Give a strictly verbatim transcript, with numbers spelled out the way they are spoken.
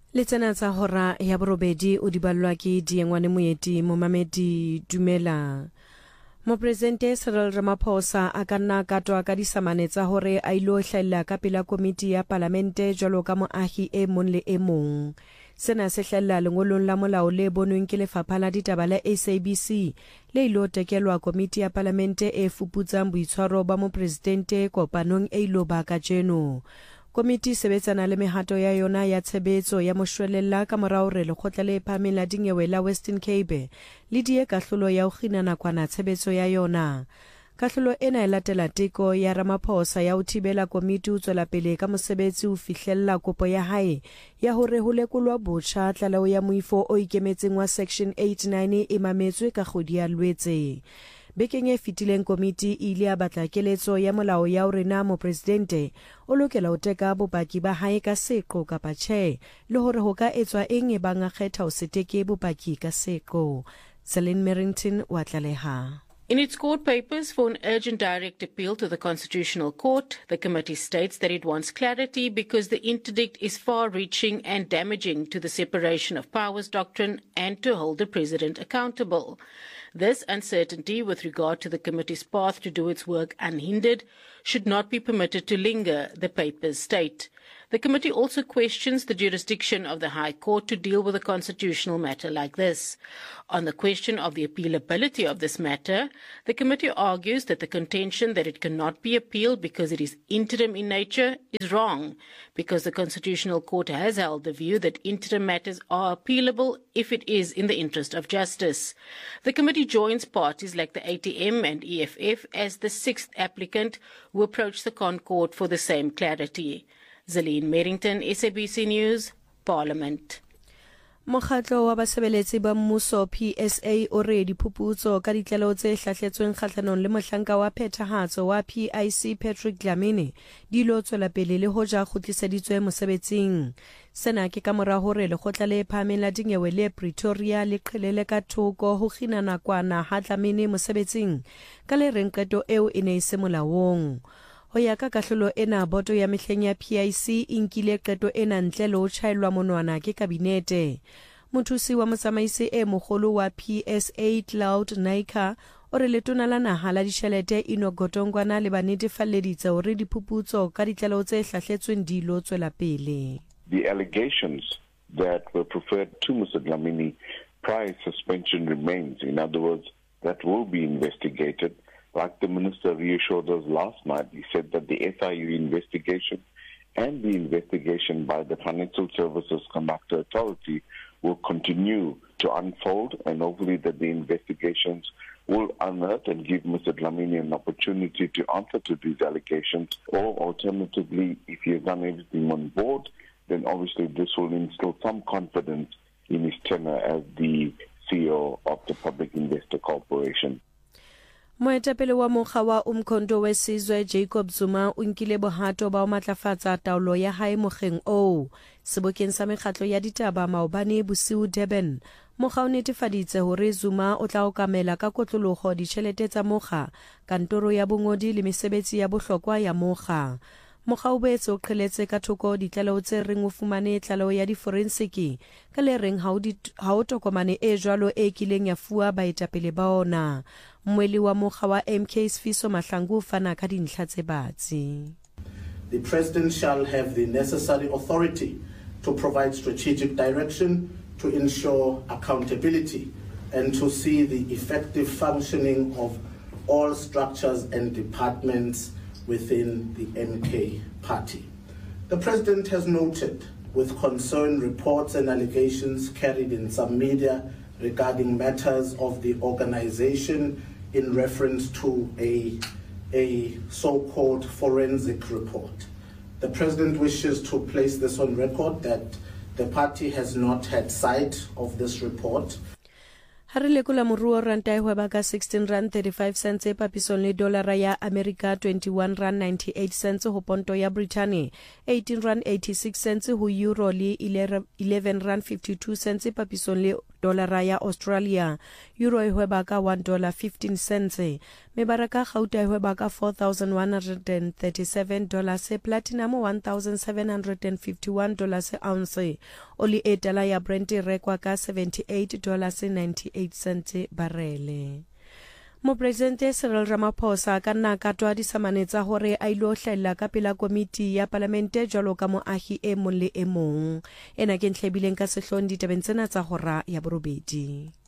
Le tsena tsa hora ya borobedi o di ballwa ke Diengwane Moeti Momamedi Dumela. Mopresidente Cyril Ramaphosa a ka nna katwa ka disamane tsa hore a ilo hlahella ka pela komiti ya palamente jwalo ka moahi e mong le e mong. Sena se hlahella lengolong la molao le bonweng ke lefapha la ditaba la S A B C le ilo tekelwa komiti ya palamente e fuputsang boitshwaro ba mopresidente kopanong e ilo ba kajeno. Komiti sebetsana le mehato ya yona ya tshebetso ya moshwelella ka morao re lekgotla le phahameng la dinyewe la Western Cape le die kahlolo ya ho kgina nakwana tshebetso ya yona. Kahlolo ena e latela teko ya Ramaphosa ya ho thibela komiti ho tswela pele ka mosebetsi ho fihlella kopo ya hae ya hore ho lekolwa botjha tlaleho ya moifo o ikemetseng wa section eighty-nine e mametswe ka kgwedi ya Lwetse. Bekeng e fetileng komiti e ile ya batla keletso ya molao ya hore na mopresidente o lokela ho teka bopaki ba hae ka seqo kapa tjhe le hore ho ka etswa eng e bang a kgetha ho se teke bopaki ka seqo. Celine Merrington wa tlaleha. In its court papers for an urgent direct appeal to the Constitutional Court, the committee states that it wants clarity because the interdict is far-reaching and damaging to the separation of powers doctrine and to hold the president accountable. This uncertainty with regard to the committee's path to do its work unhindered should not be permitted to linger, the papers state. The committee also questions the jurisdiction of the High Court to deal with a constitutional matter like this. On the question of the appealability of this matter, the committee argues that the contention that it cannot be appealed because it is interim in nature is wrong, because the Constitutional Court has held the view that interim matters are appealable if it is in the interest of justice. The committee joins parties like the A T M and E F F as the sixth applicant who approached the ConCourt for the same clarity. Celine Merrington, S A B C News, Parliament. Mokgatlo wa basebeletsi ba mmuso P S A o re diphuputso ka ditlaleho tse hlahletsweng kgahlanong le mohlanka wa phethahatso wa P I C Patrick Dlamini di lo tswela pele le hoja kgutliseditswe mosebetsing. Sena ke ka mora hore lekgotla le phahameng la dinyewe le Pretoria le qhelele ka thoko ho kgina nakwana ha Dlamini mosebetsing ka le reng qeto eo e ne e se molaong. Ho ya ka kahlolo ena boto ya mehleng ya P I C inkile qeto ena ntle le ho tjhaelwa monwana ke kabinete. Mothusi wa motsamaisi e mogolo wa P S A Cloud Naika o re letona la naha la ditjhelete Enoch Godongwana le ba netefalleditse hore diphuputso ka ditlaleho tse hlahletsweng di lo tswela pele. The allegations that were preferred to Mister Dlamini prior suspension remains. In other words, that will be investigated. Like the Minister reassured us last night, he said that the S I U investigation and the investigation by the Financial Services Conductor Authority will continue to unfold, and hopefully that the investigations will unearth and give Mister Dlamini an opportunity to answer to these allegations, or alternatively, if he has done everything on board, then obviously this will instill some confidence in his tenure as the C E O of the Public Investor Corporation. Moetapele wa mokga wa Umkhonto wesizwe Jacob Zuma o nkile bohato ba ho matlafatsa taolo ya hae mokgeng oo. Sebokeng sa mekgatlo ya ditaba maobane bosiu Durban, mokga o netefaditse hore Zuma o tla okamela ka kotlologo ditjhelete tsa mokga, kantoro ya bongodi le mesebetsi ya bohlokwa ya mokga. Mokga o boetse o qheletse ka thoko ditlaleho tse reng o fumane tlaleho ya diforensiki ka le reng ha o tokomane e jwalo e kileng ya fuwa baetapele ba ona. Mweli wa mokga wa M K Sifiso Mahlangu fana ka dintlha tse batsi. The President shall have the necessary authority to provide strategic direction, to ensure accountability, and to see the effective functioning of all structures and departments within the M K party. The President has noted with concern reports and allegations carried in some media regarding matters of the organization in reference to a, a so-called forensic report. The President wishes to place this on record that the party has not had sight of this report. Harile kula muruo ranta e hweba ka sixteen rand thirty-five cents e papisong le dolara ya America twenty-one rand ninety-eight cents ho ponto ya Brittany, eighteen rand eighty-six cents ho euro le eleven rand fifty-two cents e papisong le dolara ya Australia, euro e hweba ka one dollar fifteen cents, mebaraka gauta e hweba ka four thousand one hundred thirty-seven dollars, platinum one thousand seven hundred fifty-one dollars ounce, oli e tala ya Brent e rekwa ka seventy-eight dollars ninety-eight cents barele. Mopresidente Cyril Ramaphosa ka nna ka twa disamane tsa hore a ilo hlahella ka pela komiti ya palamente jwalo ka moahi e mong le e mong. Ena ke ntlhebileng ka sehlong ditabeng tsena tsa hora ya borobedi.